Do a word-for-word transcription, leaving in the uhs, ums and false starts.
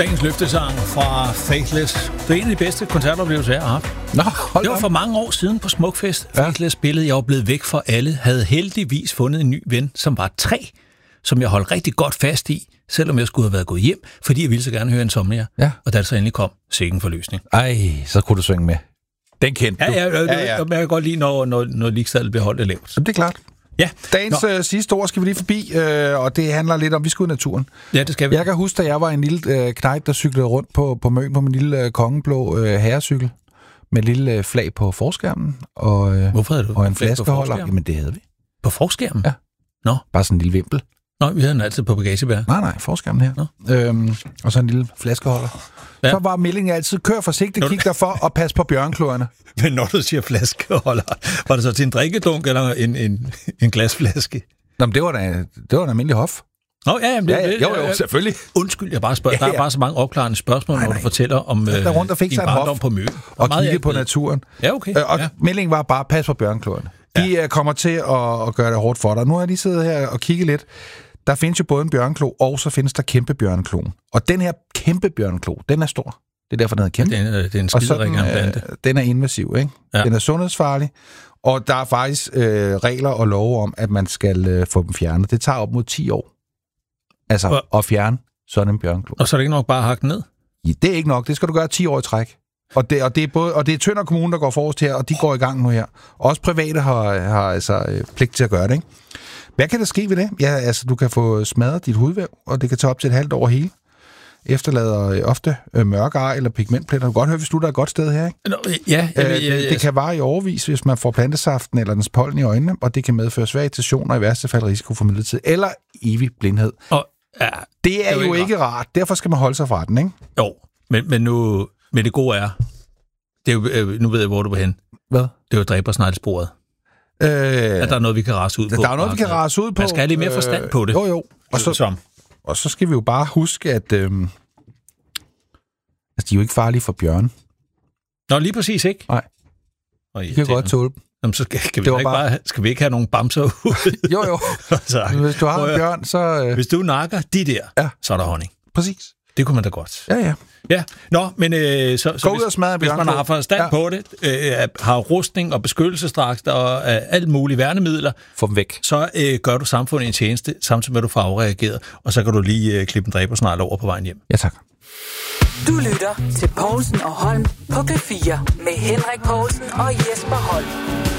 Dagens løftesang fra Faithless. Det er en af de bedste koncertoplevelser, jeg har haft. Nå, hold Det var op. for mange år siden på Smukfest. Ja. Faithless spillede. Jeg var blevet væk fra alle. Havde heldigvis fundet en ny ven, som var tre, som jeg holdt rigtig godt fast i, selvom jeg skulle have været gået hjem, fordi jeg ville så gerne høre Insomnia. Ja. Og da det så endelig kom, sikke en forløsning. Ej, så kunne du synge med. Den kendte ja, du. Ja, ja, ja, ja. Jeg kan godt lide, når, når, når ligestallet bliver holdt lavt. Så det er klart. Ja. Dagens øh, sidste ord skal vi lige forbi, øh, og det handler lidt om, vi skal ud i naturen. Ja, det skal vi. Jeg kan huske, da jeg var en lille øh, knejt, der cyklede rundt på, på Møn på min lille øh, kongeblå øh, herrecykel, med et lille øh, flag på forskærmen, og, øh, Hvorfor havde du og en flaskeholder. Jamen, det havde vi. På forskærmen? Ja. Nå. Bare sådan en lille vimpel. Nå, vi havde den altid på bagagebær. Nej, nej, forskærmen her. Øhm, og så en lille flaskeholder. Ja. Så var meldingen altid, kør forsigtigt, kig dig for, og pas på bjørnkløerne. Men når du siger flaskeholder, var det så til en drikkedunk eller en, en, en glasflaske? Nå, men det var da, det var en almindelig hof. Nå, ja, jamen, det, ja, ja, det, jo, jo, selvfølgelig. Undskyld, jeg bare spørger. Ja, ja. Der er bare så mange opklarende spørgsmål, nej, nej. Når du fortæller om øh, rundt og fik din barndom på Møn. Og kigge på naturen. Ja, okay. Øh, og ja. meldingen var bare, pas på bjørnkløerne. De ja. kommer til at, at gøre det hårdt for dig. Nu har jeg lige siddet her og kigget lidt. Der findes jo både en bjørnklo, og så findes der kæmpe bjørnkloen. Og den her kæmpe bjørnklo, den er stor. Det er derfor, den hedder kæmpe. Ja, det er en skiderig øh, den er invasiv, ikke? Ja. Den er sundhedsfarlig. Og der er faktisk øh, regler og love om, at man skal øh, få dem fjernet. Det tager op mod ti år. Altså, og, at fjerne sådan en bjørnklo. Og så er det ikke nok bare at hakke den ned? Ja, det er ikke nok. Det skal du gøre ti år i træk. Og det, og det er både og det er Tønder Kommune, der går forrest her, og de går i gang nu her. Også private har, har altså øh, pligt til at gøre det, ikke? Hvad kan der ske ved det? Ja, altså, du kan få smadret dit hudvæv, og det kan tage op til et halvt år hele. Efterlader øh, ofte øh, mørke ar eller pigmentpletter. Du kan godt høre, hvis du er et godt sted her, ikke? Nå, ja, jeg, øh, det, det kan vare i overvis, hvis man får plantesaften eller dens pollen i øjnene, og det kan medføre svær irritation og i værste fald risiko for midlertid eller evig blindhed. Og, ja, det er, det er jo ikke rart. Derfor skal man holde sig fra den, ikke? Jo, men, men nu... Men det gode er... Det er jo, øh, nu ved jeg, hvor du vil hen. Hvad? Det er jo dræbersneglesporet. Øh, at der er noget, vi kan rase ud på. Der er noget, vi kan rase ud på. Man skal have lidt mere forstand på det. Jo, jo. Og så, Som. og så skal vi jo bare huske, at øh, altså, de er jo ikke farlige for bjørn. Nå, lige præcis ikke. Nej. Og de kan godt tåle dem. Jamen, så skal, skal, vi ikke bare... Bare, skal vi ikke have nogle bamser ud? jo, jo. så, hvis du har en bjørn, så... Øh... Hvis du nakker de der, ja. Så er der honning. Præcis. Det kunne man da godt. Ja, ja. Ja, nå, men øh, så, så hvis, hvis man har forstand ja. på det, øh, har rustning og beskyttelsesdragter og øh, alt mulige værnemidler, få dem væk. Så øh, gør du samfundet en tjeneste, samtidig med at du får afreageret, og så kan du lige øh, klippe en dræbersnegle over på vejen hjem. Ja, tak. Du lytter til Povlsen og Holm på P fire med Henrik Povlsen og Jesper Holm.